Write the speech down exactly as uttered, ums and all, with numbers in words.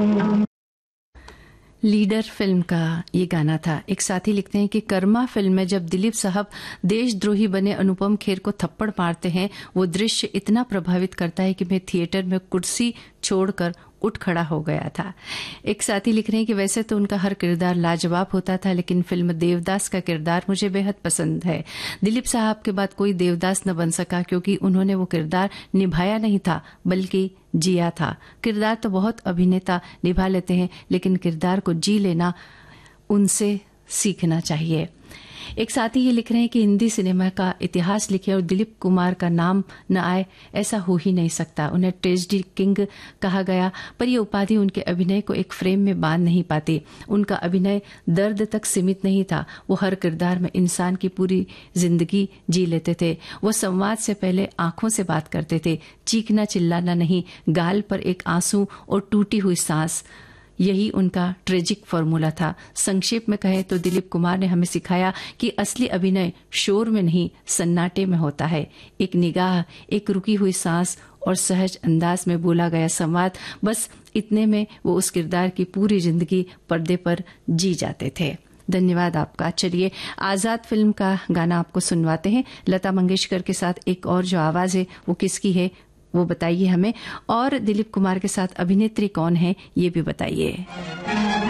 Leader film का ये गाना था। एक साथी लिखते हैं कि कर्मा फिल्म में जब दिलीप साहब देशद्रोही बने अनुपम खेर को थप्पड़ मारते हैं, वो दृश्य इतना प्रभावित करता है कि मैं थिएटर में कुर्सी छोड़कर उठ खड़ा हो गया था। एक साथी लिख रहे हैं कि वैसे तो उनका हर किरदार लाजवाब होता था, लेकिन फिल्म देवदास का किरदार मुझे बेहद पसंद है। दिलीप साहब के बाद कोई देवदास न बन सका, क्योंकि उन्होंने वो किरदार निभाया नहीं था बल्कि जिया था। किरदार तो बहुत अभिनेता निभा लेते हैं, लेकिन किरदार को जी लेना उनसे सीखना चाहिए। एक साथी ये लिख रहे हैं कि हिंदी सिनेमा का इतिहास लिखे और दिलीप कुमार का नाम न आए, ऐसा हो ही नहीं सकता। उन्हें ट्रेजेडी किंग कहा गया, पर यह उपाधि उनके अभिनय को एक फ्रेम में बांध नहीं पाती। उनका अभिनय दर्द तक सीमित नहीं था, वो हर किरदार में इंसान की पूरी जिंदगी जी लेते थे। वो संवाद से पहले आंखों से बात करते थे, चीखना चिल्लाना नहीं, गाल पर एक आंसू और टूटी हुई सांस, यही उनका ट्रेजिक फॉर्मूला था। संक्षेप में कहें तो दिलीप कुमार ने हमें सिखाया कि असली अभिनय शोर में नहीं, सन्नाटे में होता है। एक निगाह, एक रुकी हुई सांस और सहज अंदाज में बोला गया संवाद, बस इतने में वो उस किरदार की पूरी जिंदगी पर्दे पर जी जाते थे। धन्यवाद आपका। चलिए आजाद फिल्म का गाना आपको सुनवाते हैं। लता मंगेशकर के साथ एक और जो आवाज है वो किसकी है वो बताइए हमें, और दिलीप कुमार के साथ अभिनेत्री कौन है ये भी बताइए।